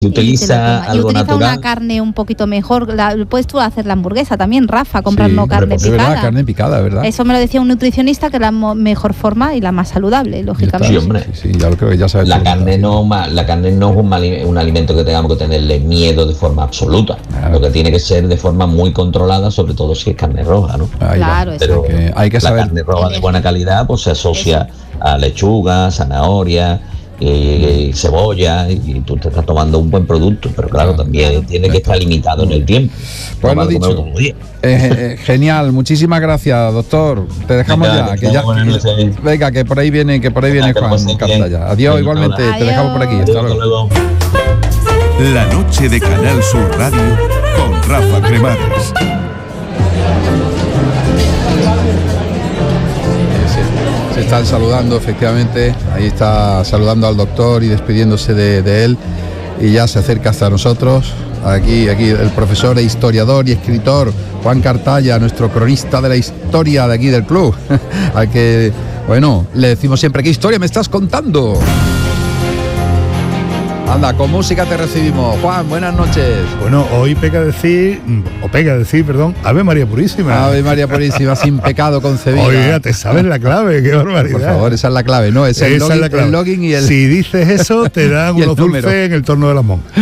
Si utiliza algo utiliza natural, una carne un poquito mejor, puedes tú hacer la hamburguesa también, Rafa, comprando carne es picada. verdad, carne picada, ¿verdad? Eso me lo decía un nutricionista, que es la mejor forma y la más saludable, lógicamente. Sí, hombre. Sí, ya lo creo que ya sabes. la carne no es un alimento que tengamos que tenerle miedo de forma absoluta. Claro. Lo que tiene que ser de forma muy controlada, sobre todo si es carne roja, ¿no? Claro, Pero hay que la saber. carne roja de buena calidad pues se asocia a lechuga, zanahoria, cebolla, y tú te estás tomando un buen producto, pero claro, también tiene que estar limitado en el tiempo. Pues No lo vale comerlo dicho. todos los días. Genial, muchísimas gracias, doctor. Te dejamos Venga, buenas noches. Venga, que por ahí viene Venga, que lo Juan pasen bien. Cartaya. Adiós, Venga, igualmente. hola. Te dejamos por aquí. Hasta Hasta luego. luego. La noche de Canal Sur Radio con Rafa Cremades. Se están saludando, efectivamente. Ahí está saludando al doctor y despidiéndose de él. Y ya se acerca hasta nosotros. Aquí el profesor e historiador y escritor Juan Cartaya, nuestro cronista de la historia de aquí del club. Al que, bueno, le decimos siempre: ¿qué historia me estás contando? Anda, con música te recibimos. Juan, buenas noches. Bueno, hoy pega decir, Ave María Purísima. Ave María Purísima, sin pecado concebida. Oiga, te sabes la clave, qué barbaridad. Por favor, esa es la clave, ¿no? Es el Esa login, es la clave. el login y el... Si dices eso, te dan y el unos número. dulces en el torno de las monjas.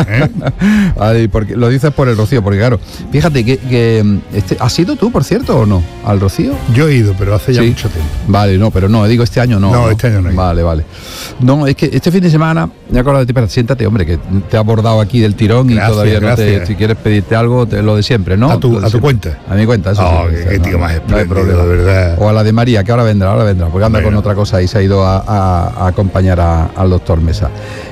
Ay, porque lo dices por el Rocío, porque claro, fíjate que ¿has ido tú, por cierto, o no? ¿Al Rocío? Yo he ido, pero hace ya Sí. mucho tiempo. Vale, no, pero no, digo este año no. No, este año no he ido. Vale. No, es que este fin de semana, me acuerdo de ti, pero siéntate, hombre, que te he abordado aquí del tirón Gracias, y todavía no te, gracias. si quieres pedirte algo, lo de siempre, ¿no? A tu Lo de siempre. cuenta. A mi cuenta, eso Oh, sí. qué tío más no hay espléndido, problema. de verdad. O a la de María, que ahora vendrá, porque anda Bueno. con otra cosa y se ha ido a acompañar al doctor Mesa.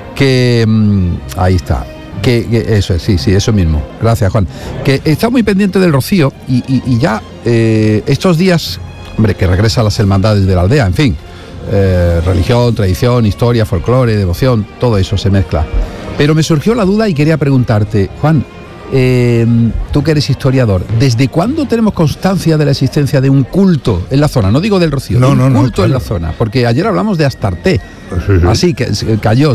Que ahí está. Que eso es, sí, eso mismo. Gracias, Juan. Que está muy pendiente del Rocío y ya estos días, hombre, que regresa a las hermandades de la aldea, en fin. Religión, tradición, historia, folclore, devoción, todo eso se mezcla. Pero me surgió la duda y quería preguntarte, Juan, tú que eres historiador, ¿desde cuándo tenemos constancia de la existencia de un culto en la zona? No digo del Rocío, No, de un no, culto claro. en la zona, porque ayer hablamos de Astarté. Sí. Así que cayó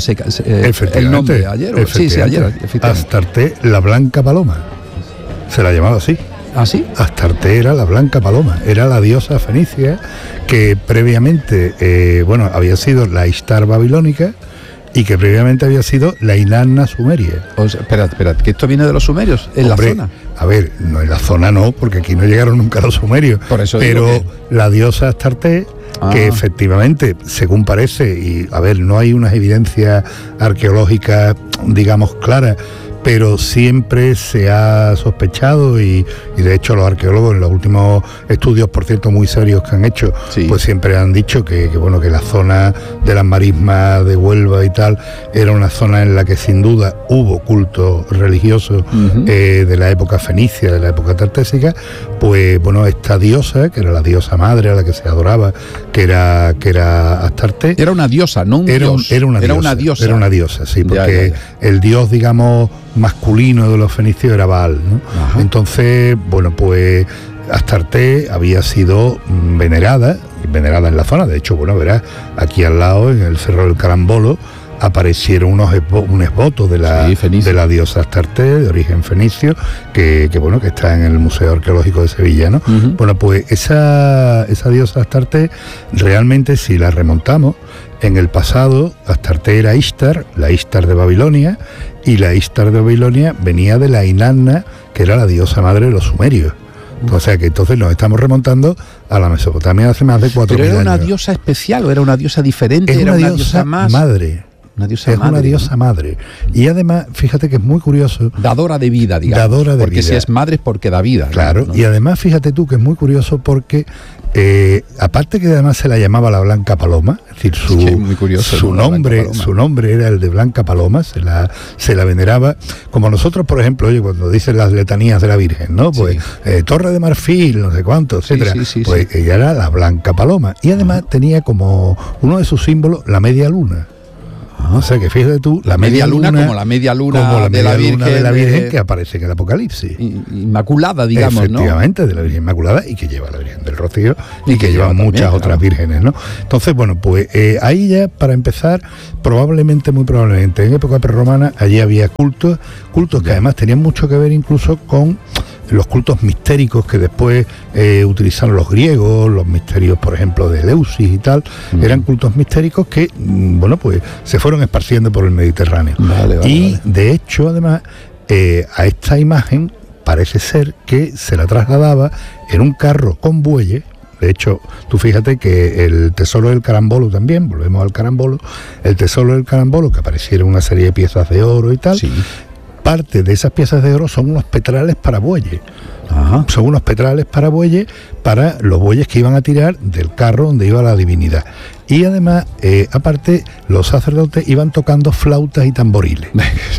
el nombre ayer. Sí, ayer, efectivamente. Astarté, la Blanca Paloma. Se la llamaba así. ¿Ah, sí? Astarté era la Blanca Paloma, era la diosa fenicia que previamente, había sido la Ishtar babilónica y que previamente había sido la Inanna sumeria. O sea, espera, que esto viene de los sumerios, en Hombre, la zona. A ver, no en la zona no, porque aquí no llegaron nunca los sumerios. Por eso pero digo la diosa Astarté, que efectivamente, según parece, y a ver, no hay unas evidencias arqueológicas, digamos, claras, pero siempre se ha sospechado y de hecho los arqueólogos en los últimos estudios, por cierto, muy serios que han hecho, Sí. pues siempre han dicho que la zona de las marismas de Huelva y tal era una zona en la que sin duda hubo culto religioso de la época fenicia, de la época tartésica. Pues esta diosa, que era la diosa madre a la que se adoraba, que era Astarté. Era una diosa, no un dios. Era una diosa. Era una diosa, sí, porque el dios, digamos, masculino de los fenicios era Baal, ¿no? Ajá. Entonces, pues Astarté había sido venerada en la zona. De hecho, verás, aquí al lado, en el Cerro del Carambolo, aparecieron un esboto de la diosa Astarté, de origen fenicio, que está en el Museo Arqueológico de Sevilla, ¿no? Pues esa diosa Astarté, realmente, si la remontamos, en el pasado, Astarté era Ishtar, la Ishtar de Babilonia, y la Ishtar de Babilonia venía de la Inanna, que era la diosa madre de los sumerios. O sea que entonces nos estamos remontando a la Mesopotamia hace más de 4.000 años. ¿Pero era una diosa especial o era una diosa diferente? Es ¿Era una diosa más? madre. Una diosa es madre. una diosa madre. Y además, fíjate que es muy curioso. Dadora de vida, digamos. Dadora de porque vida. si es madre es porque da vida. Claro, ¿no? y además fíjate tú que es muy curioso porque aparte que además se la llamaba la Blanca Paloma, es decir, muy curioso, su nombre era el de Blanca Paloma, se la veneraba, como nosotros, por ejemplo, oye, cuando dicen las letanías de la Virgen, ¿no? Pues Torre de Marfil, no sé cuánto, etcétera. Pues ella era la Blanca Paloma. Y además tenía como uno de sus símbolos la media luna. O sea que fíjate tú, la media luna como la media luna de la Virgen que aparece en el Apocalipsis. Inmaculada, digamos, efectivamente, ¿no? De la Virgen Inmaculada, y que lleva la Virgen del Rocío y que lleva muchas otras vírgenes, ¿no? Entonces, bueno, pues ahí ya, para empezar, muy probablemente, en época prerromana, allí había cultos que además tenían mucho que ver incluso con los cultos mistéricos que después utilizaron los griegos, los misterios, por ejemplo, de Eleusis y tal. Eran cultos mistéricos que, bueno, pues se fueron esparciendo por el Mediterráneo. Vale. De hecho, además, a esta imagen parece ser que se la trasladaba en un carro con bueyes. De hecho, tú fíjate que el tesoro del carambolo también, volvemos al carambolo, el tesoro del carambolo, que aparecieron una serie de piezas de oro y tal, parte de esas piezas de oro son unos petrales para bueyes. Son unos petrales para bueyes, para los bueyes que iban a tirar del carro donde iba la divinidad. Y además, aparte, los sacerdotes iban tocando flautas y tamboriles.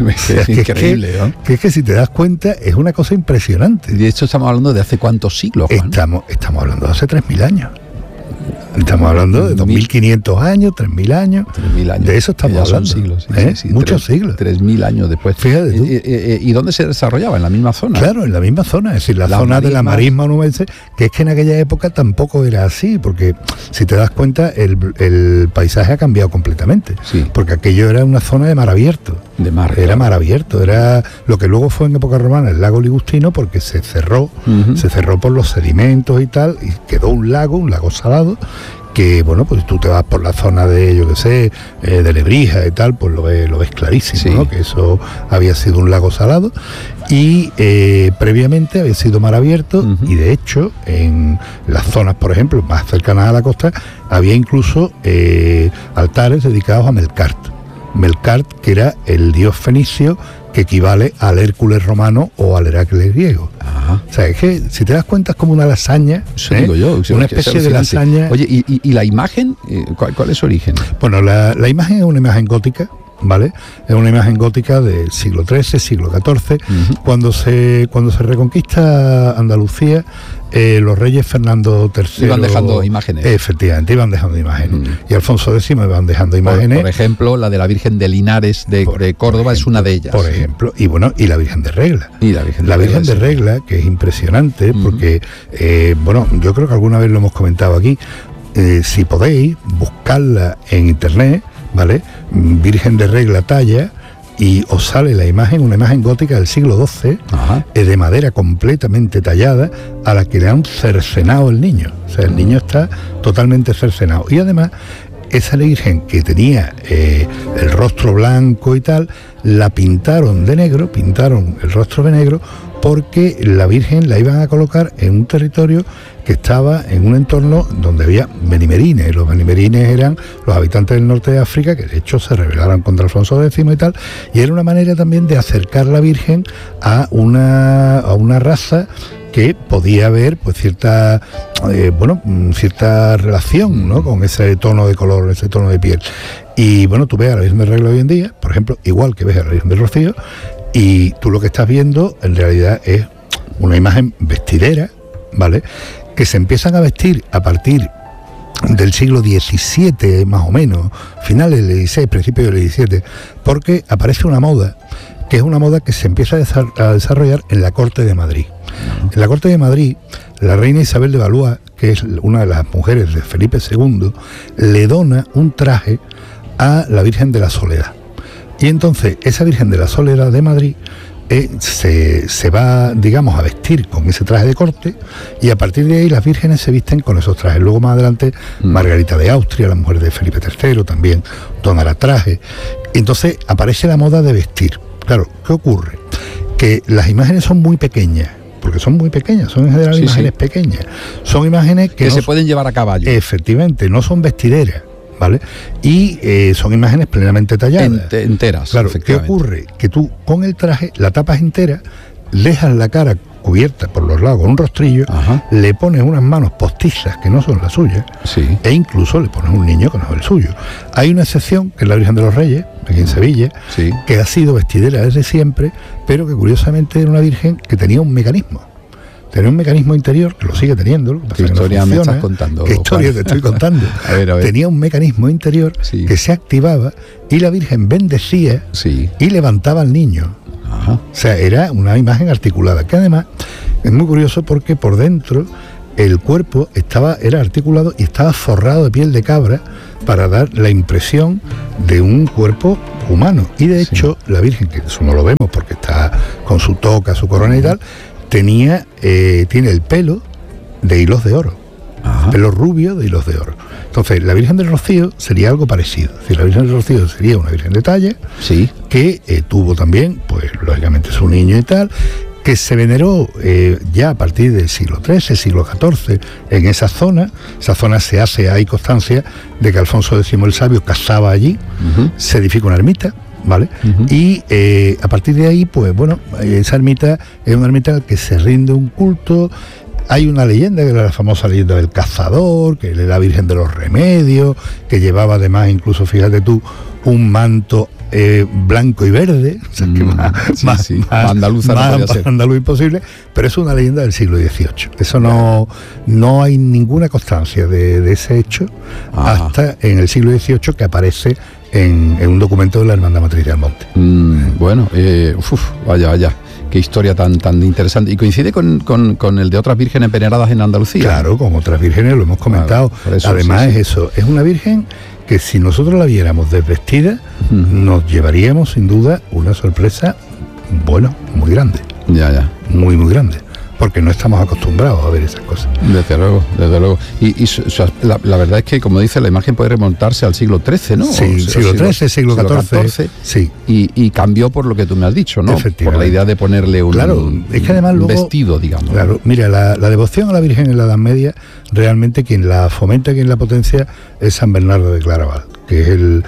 Es increíble, ¿no? Que es que si te das cuenta, es una cosa impresionante. Y de hecho estamos hablando de hace cuántos siglos, Juan. Estamos hablando de hace 3.000 años. Estamos hablando de 2.500 años, 3.000 años. 3.000 años. De eso estamos hablando. Son siglos. Muchos siglos. 3.000 años después. Fíjate tú. ¿Y dónde se desarrollaba? ¿En la misma zona? Claro, en la misma zona. Es decir, la zona de la marisma onubense, que es que en aquella época tampoco era así, porque si te das cuenta, el paisaje ha cambiado completamente. Sí. Porque aquello era una zona de mar abierto. Era mar abierto. Era lo que luego fue en época romana el lago Ligustino, porque se cerró por los sedimentos y tal, y quedó un lago salado, que bueno, pues tú te vas por la zona de, yo qué sé, de Lebrija y tal, pues lo ves clarísimo, ¿no? Que eso había sido un lago salado y previamente había sido mar abierto, y de hecho en las zonas, por ejemplo, más cercanas a la costa, había incluso altares dedicados a Melkart, que era el dios fenicio que equivale al Hércules romano o al Heracles griego. O sea, es que si te das cuenta es como una lasaña, digo yo, una especie de lasaña. Oye, ¿y la imagen? ¿Cuál es su origen? Bueno, la imagen es una imagen gótica, ¿vale? Es una imagen gótica del siglo XIII, siglo XIV. Cuando se reconquista Andalucía, los reyes Fernando III iban dejando imágenes. Efectivamente, iban dejando imágenes. Y Alfonso X iban dejando imágenes. Por ejemplo, la de la Virgen de Linares de Córdoba es una de ellas. Por ejemplo, y bueno, y la Virgen de Regla. La Virgen de Regla, que es impresionante, porque, bueno, yo creo que alguna vez lo hemos comentado aquí. Si podéis, buscarla en internet, ¿vale? Virgen de Regla talla, y os sale la imagen, una imagen gótica del siglo XII, de madera completamente tallada, a la que le han cercenado el niño. O sea, el niño está totalmente cercenado. Y además, esa Virgen que tenía el rostro blanco y tal, la pintaron de negro, pintaron el rostro de negro, porque la Virgen la iban a colocar en un territorio que estaba en un entorno donde había benimerines. Los benimerines eran los habitantes del norte de África, que de hecho se rebelaron contra Alfonso X y tal, y era una manera también de acercar la Virgen a una raza que podía haber pues cierta relación, ¿no? Con ese tono de color, ese tono de piel. Y bueno, tú ves a la Virgen de Regla hoy en día, por ejemplo, igual que ves a la Virgen del Rocío, y tú lo que estás viendo en realidad es una imagen vestidera, ¿vale? Que se empiezan a vestir a partir del siglo XVII, más o menos, finales del XVI, principios del XVII, porque aparece una moda, que es una moda que se empieza a desarrollar en la corte de Madrid. En la corte de Madrid, la reina Isabel de Valois, que es una de las mujeres de Felipe II, le dona un traje a la Virgen de la Soledad. Y entonces esa Virgen de la Soledad de Madrid se va, digamos, a vestir con ese traje de corte, y a partir de ahí las vírgenes se visten con esos trajes. Luego más adelante Margarita de Austria, la mujer de Felipe III, también donará traje. Entonces aparece la moda de vestir. Claro, ¿qué ocurre? Que las imágenes son muy pequeñas, porque son muy pequeñas, son en general imágenes pequeñas. Son imágenes que se pueden llevar a caballo. Efectivamente, no son vestideras, ¿vale? Y son imágenes plenamente talladas. Enteras. Claro, ¿qué ocurre? Que tú con el traje la tapas entera, dejas la cara cubierta por los lados con un rostrillo, le pones unas manos postizas que no son las suyas, e incluso le pones un niño que no es el suyo. Hay una excepción, que es la Virgen de los Reyes, aquí en Sevilla, que ha sido vestidera desde siempre, pero que curiosamente era una virgen que tenía un mecanismo. tenía un mecanismo interior, que lo sigue teniendo. ¿Qué historia me estás contando? ¿Qué historia te estoy contando? A ver. Tenía un mecanismo interior que se activaba y la Virgen bendecía y levantaba al niño. Ajá. O sea, era una imagen articulada, que además es muy curioso porque por dentro el cuerpo era articulado y estaba forrado de piel de cabra para dar la impresión de un cuerpo humano. Y de hecho, la Virgen, que eso no lo vemos porque está con su toca, su corona y tal, tiene el pelo de hilos de oro. Ajá. Pelo rubio de hilos de oro. Entonces, la Virgen del Rocío sería algo parecido. Es decir, la Virgen del Rocío sería una Virgen de talla, que tuvo también, pues lógicamente su niño y tal, que se veneró ya a partir del siglo XIII, siglo XIV, en esa zona. Esa zona hay constancia de que Alfonso X el Sabio cazaba allí, se edifica una ermita, ¿vale? Y a partir de ahí, pues bueno, esa ermita es una ermita al que se rinde un culto. Hay una leyenda, que era la famosa leyenda del cazador, que era la Virgen de los Remedios, que llevaba además, incluso, fíjate tú, un manto blanco y verde, o sea, que más andaluza no podía ser. Andaluz imposible, pero es una leyenda del siglo XVIII. Eso no hay ninguna constancia de ese hecho hasta en el siglo XVIII, que aparece en un documento de la Hermandad Matriz del Monte. Vaya. Qué historia tan interesante. ¿Y coincide con el de otras vírgenes veneradas en Andalucía? Claro, con otras vírgenes, lo hemos comentado. Además es una virgen que si nosotros la viéramos desvestida, nos llevaríamos sin duda una sorpresa, muy grande. Ya. Muy grande. Porque no estamos acostumbrados a ver esas cosas. Desde luego. Y la verdad es que, como dice, la imagen puede remontarse al siglo XIII, ¿no? Sí, siglo XIII, siglo XIV. Sí. Y cambió por lo que tú me has dicho, ¿no? Efectivamente. Por la idea de ponerle es que además luego, vestido, digamos. Claro, mira, la devoción a la Virgen en la Edad Media, realmente quien la fomenta, quien la potencia, es San Bernardo de Claraval, que es el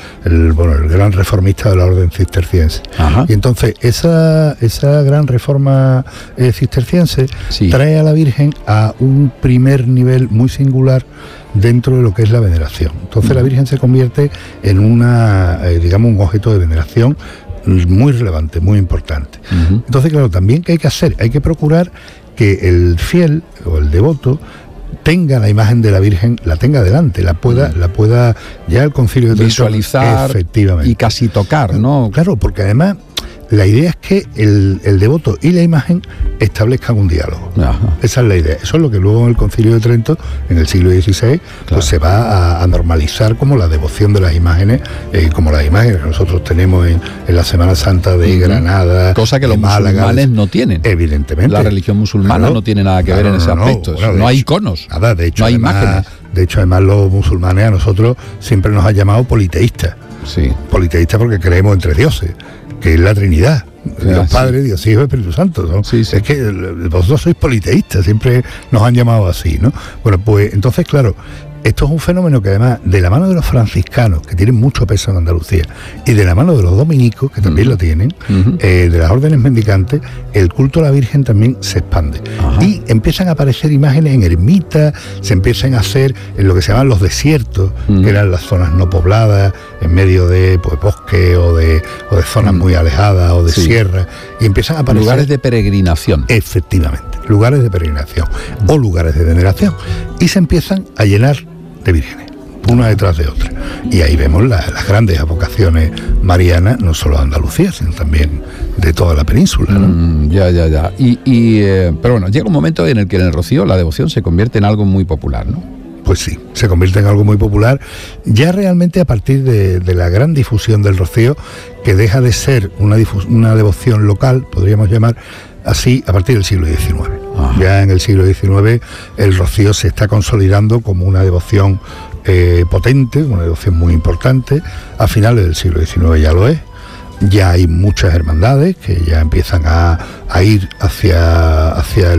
gran reformista de la orden cisterciense. Ajá. Y entonces esa gran reforma cisterciense trae a la Virgen a un primer nivel muy singular dentro de lo que es la veneración. Entonces la Virgen se convierte en un objeto de veneración muy relevante, muy importante. Entonces, claro, también ¿qué hay que hacer? Hay que procurar que el fiel o el devoto tenga la imagen de la Virgen, la tenga delante, la pueda ya el Concilio de Trento visualizar, efectivamente, y casi tocar, ¿no? Claro, porque además la idea es que el devoto y la imagen establezcan un diálogo. Ajá. Esa es la idea. Eso es lo que luego en el Concilio de Trento, en el siglo XVI, pues se va a normalizar como la devoción de las imágenes, como las imágenes que nosotros tenemos en la Semana Santa de Granada. Cosa que los musulmanes no tienen. Evidentemente. La religión musulmana no tiene nada que ver en ese aspecto. No hay iconos, nada, de hecho, no hay imágenes. De hecho, además, los musulmanes a nosotros siempre nos han llamado politeístas. Sí. Politeístas porque creemos en tres dioses, que es la Trinidad. Dios Padre, Dios Hijo y Espíritu Santo, ¿no? Sí. Es que vosotros sois politeístas, siempre nos han llamado así, ¿no? Bueno, pues entonces, claro, esto es un fenómeno que además, de la mano de los franciscanos, que tienen mucho peso en Andalucía, y de la mano de los dominicos, que también lo tienen, de las órdenes mendicantes, el culto a la Virgen también se expande. Ajá. Y empiezan a aparecer imágenes en ermitas, se empiezan a hacer en lo que se llaman los desiertos, que eran las zonas no pobladas, en medio de bosque o de zonas muy alejadas o de sierras, y empiezan a aparecer lugares de peregrinación. Efectivamente, lugares de peregrinación o lugares de veneración, y se empiezan a llenar de vírgenes, una detrás de otra. Y ahí vemos las grandes advocaciones marianas, no solo de Andalucía, sino también de toda la península, ¿no? Ya. Pero bueno, llega un momento en el que en el Rocío la devoción se convierte en algo muy popular, ¿no? Pues sí, se convierte en algo muy popular, ya realmente a partir de la gran difusión del Rocío, que deja de ser una devoción local, podríamos llamar así, a partir del siglo XIX. Ajá. Ya en el siglo XIX el Rocío se está consolidando como una devoción potente, una devoción muy importante. A finales del siglo XIX ya lo es. Ya hay muchas hermandades que ya empiezan a ir hacia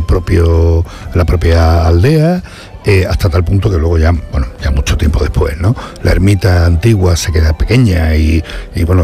la propia aldea, hasta tal punto que luego ya mucho tiempo después, ¿no? La ermita antigua se queda pequeña y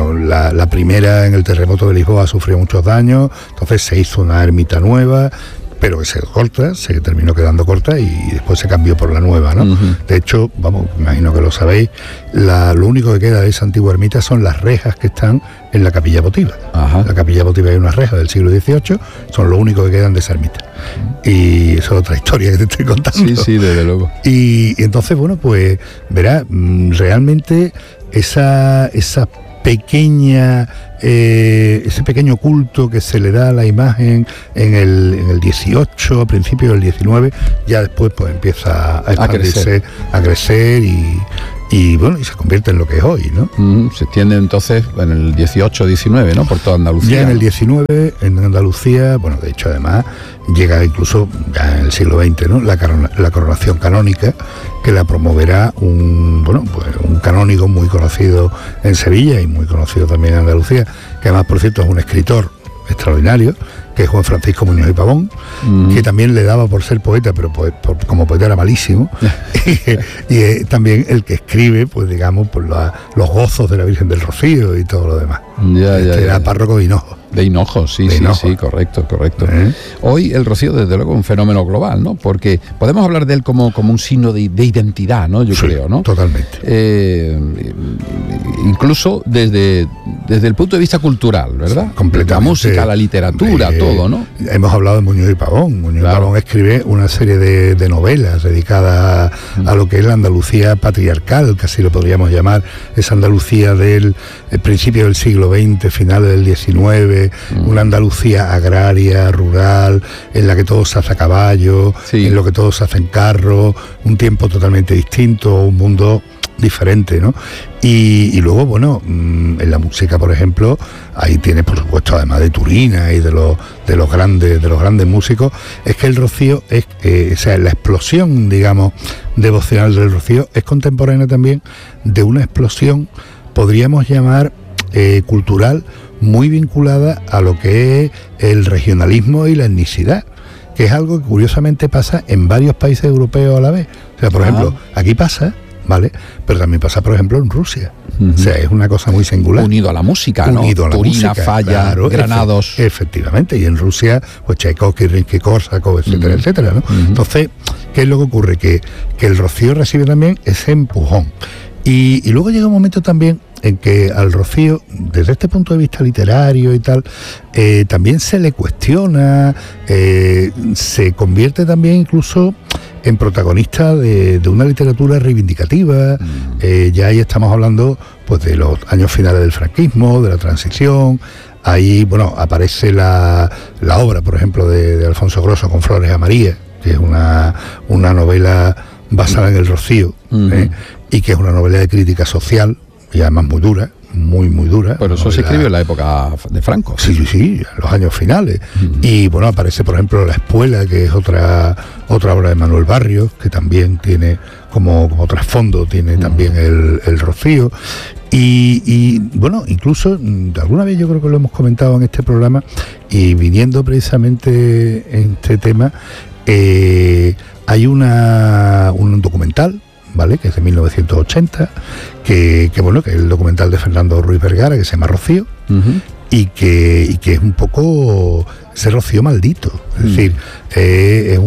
la primera en el terremoto de Lisboa sufrió muchos daños, entonces se hizo una ermita nueva, pero que se terminó quedando corta y después se cambió por la nueva, ¿no? De hecho, vamos, imagino que lo sabéis, lo único que queda de esa antigua ermita son las rejas que están en la capilla votiva. La capilla votiva hay unas rejas del siglo XVIII, son lo único que quedan de esa ermita. Y eso es otra historia que te estoy contando. Sí, desde luego. Y entonces, bueno, pues verás, realmente esa pequeña, ese pequeño culto que se le da a la imagen en el 18, a principios del 19, ya después pues empieza a expandirse, a crecer y bueno, y se convierte en lo que es hoy, ¿no? Se extiende entonces en el 18-19, ¿no? Por toda Andalucía. Ya en el 19, en Andalucía, bueno, de hecho además llega incluso ya en el siglo XX, ¿no? La coronación canónica, que la promoverá un canónigo muy conocido en Sevilla y muy conocido también en Andalucía, que además, por cierto, es un escritor extraordinario, que es Juan Francisco Muñoz y Pavón, que también le daba por ser poeta, pero como poeta era malísimo, y también el que escribe, pues digamos, por los gozos de la Virgen del Rocío y todo lo demás. Era párroco de Hinojo. De Hinojo, sí, correcto. Hoy el Rocío, desde luego, es un fenómeno global, ¿no? Porque podemos hablar de él como un signo de identidad, ¿no? Yo creo, ¿no? Totalmente. Incluso desde el punto de vista cultural, ¿verdad? Completamente. La música, la literatura, todo, ¿no? Hemos hablado de Muñoz y Pavón. Muñoz y Pavón escribe una serie de novelas dedicadas a lo que es la Andalucía patriarcal, casi lo podríamos llamar, esa Andalucía del principio del siglo XX, finales del XIX, una Andalucía agraria, rural, en la que todo se hace a caballo, en lo que todo se hace en carro, un tiempo totalmente distinto, un mundo diferente, ¿no? Y luego, bueno, en la música, por ejemplo, ahí tienes, por supuesto, además de Turina y de los grandes músicos, es que el Rocío o sea, la explosión, digamos, devocional del Rocío es contemporánea también de una explosión, podríamos llamar, cultural, muy vinculada a lo que es el regionalismo y la etnicidad, que es algo que curiosamente pasa en varios países europeos a la vez. O sea, por ejemplo, aquí pasa, ¿vale? Pero también pasa, por ejemplo, en Rusia. O sea, es una cosa muy singular. Unido a la música, ¿no? Unido a la Turina, música, Falla, claro, Granados. Efectivamente, y en Rusia, pues Tchaikovsky, Rimsky-Korsakov, etcétera, etcétera, ¿no? Entonces, ¿qué es lo que ocurre? Que el Rocío recibe también ese empujón. Y luego llega un momento también en que al Rocío, desde este punto de vista literario y tal, también se le cuestiona, se convierte también incluso en protagonista de una literatura reivindicativa. Ya ahí estamos hablando pues de los años finales del franquismo, de la transición. Ahí, bueno, aparece la obra, por ejemplo, de Alfonso Grosso, Con Flores a María, que es una novela basada en el Rocío, y que es una novela de crítica social, y además muy dura, muy dura. Pero eso se escribió en la época de Franco. Sí, en los años finales. Y bueno, aparece, por ejemplo, La Espuela, que es otra obra de Manuel Barrios, que también tiene como trasfondo, tiene también el Rocío. Y bueno, incluso alguna vez yo creo que lo hemos comentado en este programa, y viniendo precisamente en este tema, hay un documental, ¿vale?, que es de 1980, que bueno, que es el documental de Fernando Ruiz Vergara, que se llama Rocío, y que es un poco ese Rocío maldito. Es decir, es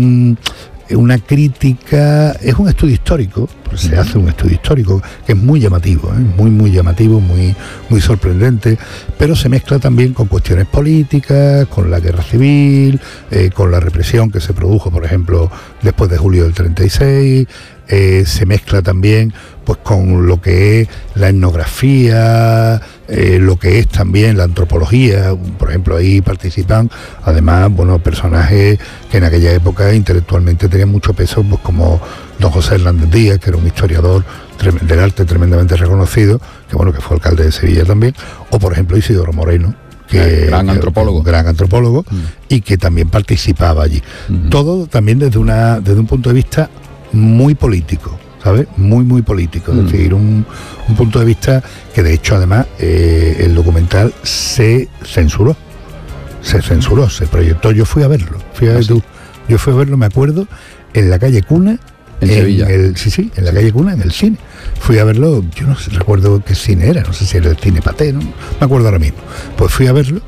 una crítica, es un estudio histórico, pues se hace un estudio histórico que es muy llamativo, muy llamativo, muy sorprendente, pero se mezcla también con cuestiones políticas, con la guerra civil, con la represión que se produjo, por ejemplo, después de julio del 36, se mezcla también pues con lo que es la etnografía, lo que es también la antropología. Por ejemplo, ahí participan además, bueno, personajes que en aquella época intelectualmente tenían mucho peso, pues como don José Hernández Díaz, que era un historiador del arte tremendamente reconocido, que bueno, que fue alcalde de Sevilla también, o por ejemplo Isidoro Moreno, gran antropólogo, y que también participaba allí. Todo también desde un punto de vista muy político, ¿sabes? Muy político, es decir, un punto de vista que de hecho además el documental se censuró, se proyectó. Yo fui a verlo, yo fui a verlo, me acuerdo, en la calle Cuna, en Sevilla. En la calle Cuna, en el cine. Fui a verlo, yo no recuerdo qué cine era, no sé si era el Cine Paté, no me acuerdo ahora mismo. Pues fui a verlo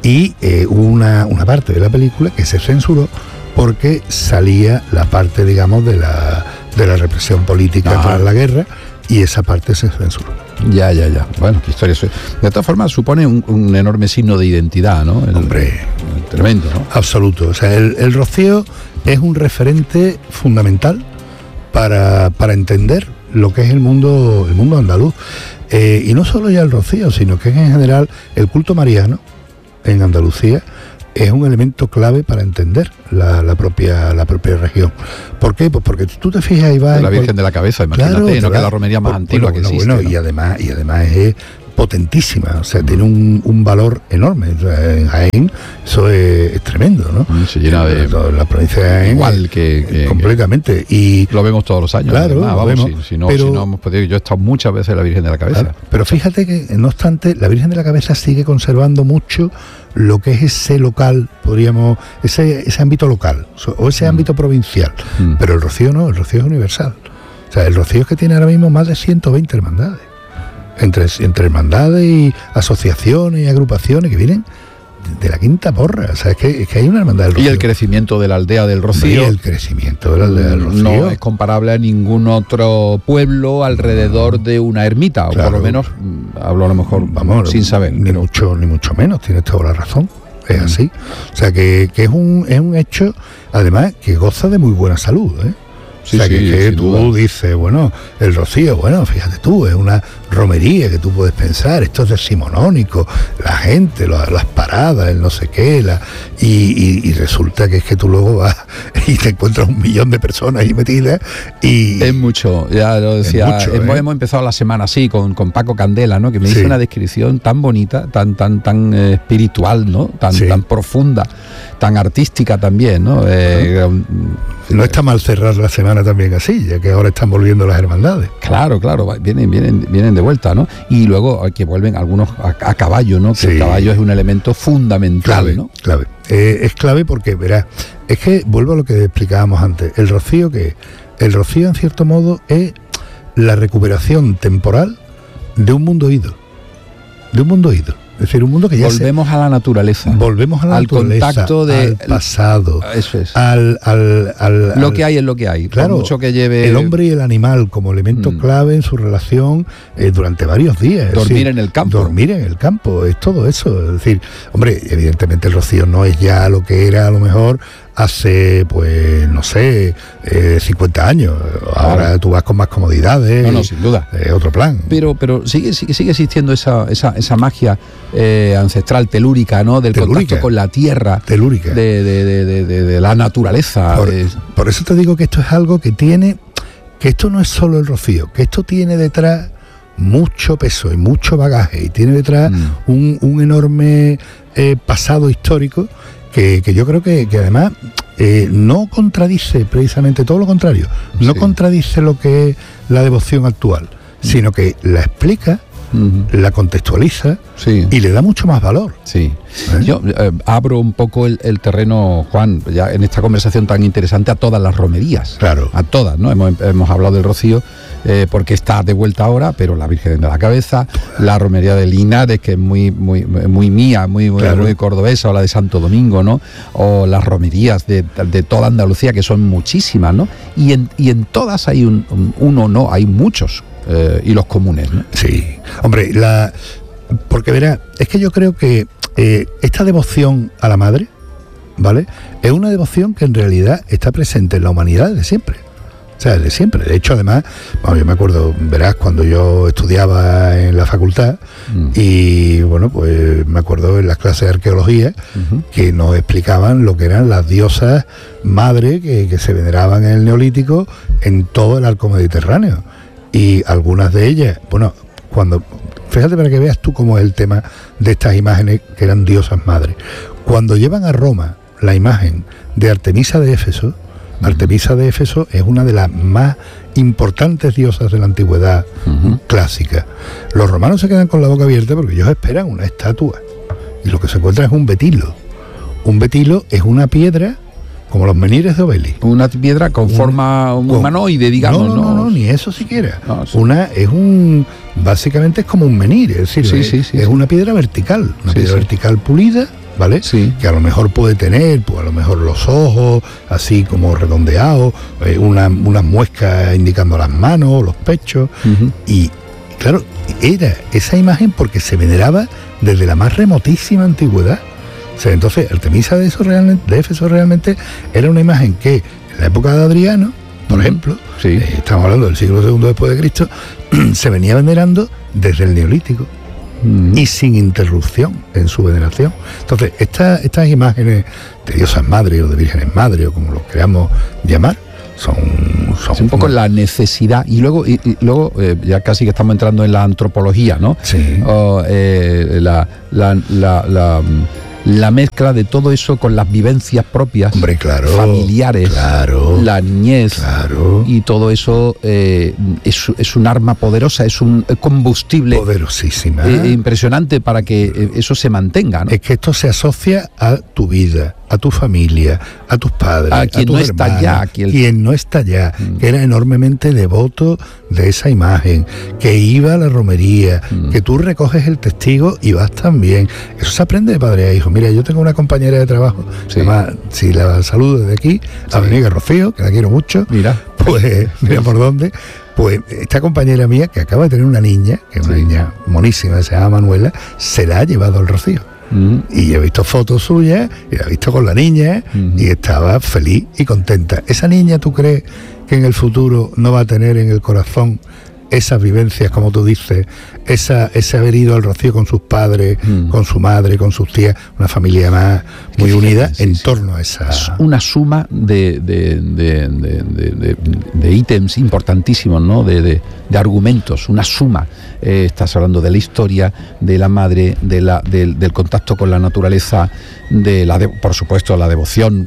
y hubo una parte de la película que se censuró porque salía la parte, digamos, de la represión política tras la guerra, y esa parte se censuró. Ya. Bueno, qué historia. De todas formas, supone un enorme signo de identidad, ¿no? Hombre, tremendo, ¿no? Absoluto. O sea, el Rocío es un referente fundamental para entender lo que es el mundo andaluz. Y no solo ya el Rocío, sino que en general el culto mariano en Andalucía es un elemento clave para entender la propia región. ¿Por qué? Pues porque tú te fijas y vas... La Virgen de la Cabeza, imagínate, claro, que es la romería más antigua que existe. Bueno, ¿no? y además es potentísima, o sea, tiene un valor enorme. O sea, en Jaén eso es tremendo, ¿no? Se llena de... La provincia de Jaén, igual que completamente. Y lo vemos todos los años. Claro, además, vamos, si no hemos podido... Yo he estado muchas veces en la Virgen de la Cabeza. Claro, pero fíjate que, no obstante, la Virgen de la Cabeza sigue conservando mucho lo que es ese local, podríamos, ese ámbito local, o ese ámbito provincial. Pero el Rocío no, el Rocío es universal. O sea, el Rocío es que tiene ahora mismo más de 120 hermandades. Entre hermandades y asociaciones y agrupaciones que vienen de la quinta porra. O sea, es que hay una hermandad del Rocío. Y el crecimiento de la aldea del Rocío. Y el crecimiento de la aldea del Rocío no es comparable a ningún otro pueblo alrededor de una ermita, claro. O por lo menos, hablo a lo mejor sin saber. Ni mucho menos, tienes toda la razón. Es así. O sea, que es un hecho, además, que goza de muy buena salud, ¿eh? Sí, o sea, que tú duda. Dices, bueno, el Rocío, bueno, fíjate tú, es una romería que tú puedes pensar, esto es decimonónico, la gente, las paradas, el no sé qué, y resulta que es que tú luego vas y te encuentras 1 millón de personas ahí metidas y... Es mucho, ya lo decía, mucho, hemos empezado la semana así con Paco Candela, ¿no? Que me hizo una descripción tan bonita, tan espiritual, ¿no? Tan profunda, tan artística también, ¿no? No está mal cerrar la semana también así, ya que ahora están volviendo las hermandades. Claro, vienen de vuelta, ¿no? Y luego que vuelven algunos a caballo, ¿no? Que el caballo es un elemento fundamental, clave, ¿no? Clave. Es clave porque, verás, es que vuelvo a lo que explicábamos antes. El Rocío, el Rocío en cierto modo es la recuperación temporal de un mundo ido. Es decir, un mundo que ya volvemos a la naturaleza. Volvemos a la naturaleza, contacto al pasado. Eso es. Lo que hay es lo que hay. Claro, por mucho que lleve el hombre y el animal como elemento clave en su relación durante varios días. Dormir en el campo. Dormir en el campo, es todo eso. Es decir, hombre, evidentemente el Rocío no es ya lo que era a lo mejor hace, pues, no sé, 50 años. Ahora tú vas con más comodidades. No, sin duda. Otro plan. Pero sigue existiendo esa magia ancestral telúrica, ¿no? Del contacto con la tierra. Telúrica. De la naturaleza. Por eso te digo que esto es algo que esto no es solo el Rocío, que esto tiene detrás mucho peso y mucho bagaje, y tiene detrás un enorme pasado histórico que yo creo que además no contradice precisamente, todo lo contrario, no contradice lo que es la devoción actual, sino que la explica, la contextualiza y le da mucho más valor. Sí. Yo abro un poco el terreno, Juan, ya en esta conversación tan interesante, a todas las romerías. Claro. A todas, ¿no? Hemos hablado del Rocío, porque está de vuelta ahora, pero la Virgen de la Cabeza, la romería de Linares, que es muy mía, muy cordobesa, o la de Santo Domingo, ¿no? O las romerías de toda Andalucía, que son muchísimas, ¿no? Y en todas hay hay muchos. Y los comunes, ¿no? Sí, hombre, porque verá, es que yo creo que esta devoción a la madre, ¿vale? Es una devoción que en realidad está presente en la humanidad desde siempre. O sea, desde siempre. De hecho, además, yo me acuerdo, verás, cuando yo estudiaba en la facultad, y bueno, pues me acuerdo en las clases de arqueología que nos explicaban lo que eran las diosas madre que se veneraban en el Neolítico en todo el arco mediterráneo. Y algunas de ellas, bueno, fíjate para que veas tú cómo es el tema de estas imágenes que eran diosas madres. Cuando llevan a Roma la imagen de Artemisa de Éfeso, Artemisa de Éfeso es una de las más importantes diosas de la antigüedad clásica. Los romanos se quedan con la boca abierta porque ellos esperan una estatua. Y lo que se encuentra es un betilo. Un betilo es una piedra como los menires de Obelix. Una piedra con forma humanoide, digamos. No, ni eso siquiera. No, sí. Básicamente es como un menir, es decir, es una piedra vertical, piedra vertical pulida, ¿vale? Sí. Que a lo mejor puede tener, pues a lo mejor los ojos, así como redondeados, unas muescas indicando las manos, los pechos, y claro, era esa imagen porque se veneraba desde la más remotísima antigüedad. O sea, entonces Artemisa de Éfeso realmente era una imagen que en la época de Adriano, por ejemplo, estamos hablando del siglo II después de Cristo, se venía venerando desde el Neolítico y sin interrupción en su veneración. Entonces, estas imágenes de diosas madres o de vírgenes madres, o como lo queramos llamar, son un poco la necesidad, y luego ya casi que estamos entrando en la antropología, ¿no? Sí. La mezcla de todo eso con las vivencias propias, hombre, claro, familiares, claro, la niñez, claro, y todo eso es un arma poderosa, es un combustible poderosísima, impresionante para que eso se mantenga, ¿no? Es que esto se asocia a tu vida, a tu familia, a tus padres, a quien tus no hermanos, está allá, quien no está allá, que era enormemente devoto de esa imagen, que iba a la romería, que tú recoges el testigo y vas también. Eso se aprende de padre a hijo. Mira, yo tengo una compañera de trabajo, además, si la saludo desde aquí, a mi amiga Rocío, que la quiero mucho, mira por dónde. Pues esta compañera mía, que acaba de tener una niña, que es una niña monísima, se llama Manuela, se la ha llevado al Rocío. Y he visto fotos suyas, y la he visto con la niña, y estaba feliz y contenta. ¿Esa niña tú crees que en el futuro no va a tener en el corazón esas vivencias, como tú dices, ese haber ido al Rocío con sus padres, con su madre, con sus tías, una familia más muy unida en torno a esa... Es una suma de ítems importantísimos, ¿no? De argumentos, una suma. Estás hablando de la historia, de la madre, del contacto con la naturaleza, por supuesto, la devoción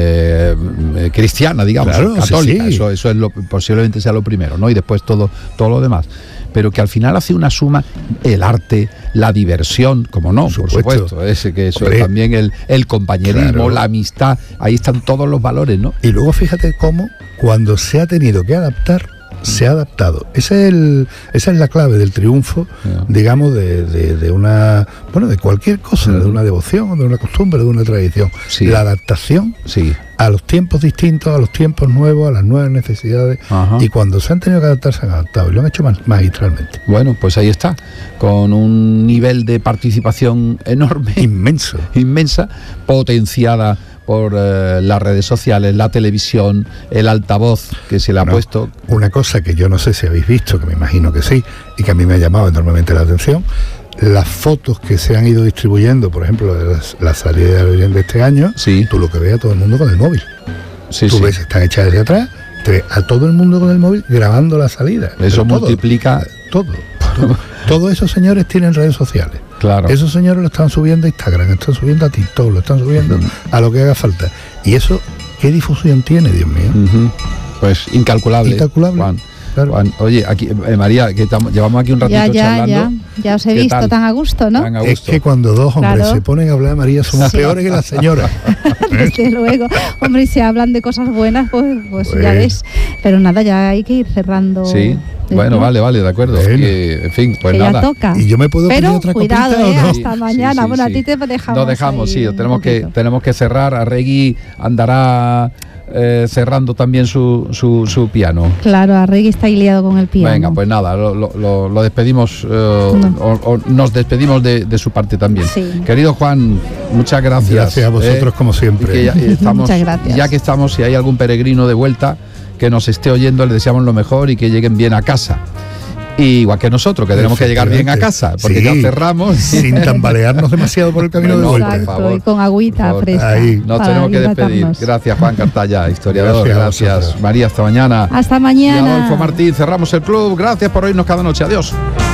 cristiana, digamos, claro, católica. Sí. Eso es posiblemente sea lo primero, ¿no? Y después todo lo demás. Pero que al final hace una suma, el arte, la diversión, como no, por supuesto, Hombre, también el compañerismo, claro, la amistad, ahí están todos los valores, ¿no? Y luego fíjate cómo cuando se ha tenido que adaptar, se ha adaptado. Esa es la clave del triunfo, digamos, de una, bueno, de cualquier cosa, de una devoción, de una costumbre, de una tradición. La adaptación a los tiempos distintos, a los tiempos nuevos, a las nuevas necesidades. Y cuando se han tenido que adaptar, se han adaptado y lo han hecho magistralmente. Bueno, pues ahí está, con un nivel de participación enorme, inmensa, potenciada por las redes sociales, la televisión, el altavoz que se le ha puesto. Una cosa que yo no sé si habéis visto, que me imagino que sí, y que a mí me ha llamado enormemente la atención, las fotos que se han ido distribuyendo, por ejemplo, de la salida de este año, tú lo que ves a todo el mundo con el móvil. Tú ves, están hechas desde atrás, te ves a todo el mundo con el móvil grabando la salida. Eso multiplica todo. Todos esos señores tienen redes sociales. Claro. Esos señores lo están subiendo a Instagram, lo están subiendo a TikTok, lo están subiendo a lo que haga falta. Y eso, ¿qué difusión tiene, Dios mío? Pues incalculable. Juan. Claro. Juan, oye, aquí María, que llevamos aquí un ratito charlando. Ya os he visto tan a gusto, ¿no? Tan a gusto. Es que cuando dos hombres se ponen a hablar, María, somos peores que las señoras. Desde luego, hombre, y si hablan de cosas buenas, pues ya ves. Pero nada, ya hay que ir cerrando. Sí. Bueno, vale, de acuerdo. En fin, pues que nada. Ya toca. ¿Y yo me puedo pedir otra cuidado, copita o no? Hasta mañana. Bueno, a ti te dejamos. No dejamos, tenemos que cerrar. Arregui andará cerrando también su piano. Claro, Arregui está ahí liado con el piano. Venga, pues nada, lo despedimos, o nos despedimos de su parte también. Querido Juan, muchas gracias. Gracias a vosotros, como siempre. Muchas gracias. Ya que estamos, si hay algún peregrino de vuelta que nos esté oyendo, le deseamos lo mejor y que lleguen bien a casa. Y igual que nosotros, que tenemos que llegar bien a casa, porque ya cerramos. Sin tambalearnos demasiado por el camino de vuelta. Exacto, por favor, y con agüita fresca. Ahí. Nos tenemos que despedir. Gracias, Juan Cartaya, historiador. Gracias María, hasta mañana. Hasta mañana. Y Adolfo Martín, cerramos el club. Gracias por oírnos cada noche. Adiós.